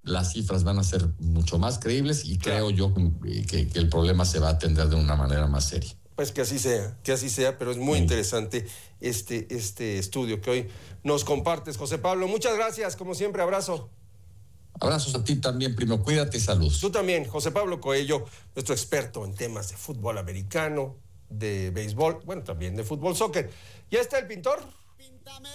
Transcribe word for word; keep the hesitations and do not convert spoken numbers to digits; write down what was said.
las cifras van a ser mucho más creíbles y creo yo que, que el problema se va a atender de una manera más seria. Pues que así sea, que así sea, pero es muy sí. interesante este, este estudio que hoy nos compartes, José Pablo. Muchas gracias, como siempre, abrazo. Abrazos a ti también, primo, cuídate y salud. Tú también, José Pablo Coello, nuestro experto en temas de fútbol americano, de béisbol, bueno, también de fútbol soccer. ¿Ya está el pintor? Píntame